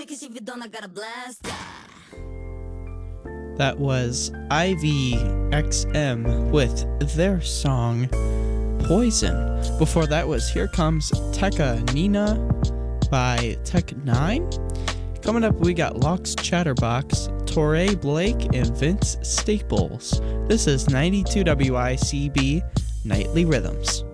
That was IVXM with their song Poison. Before that was Here Comes Tekka Nina by Tech9. Coming up, we got Locks Chatterbox, Torrey Blake, and Vince Staples. This is 92 WICB Nightly Rhythms.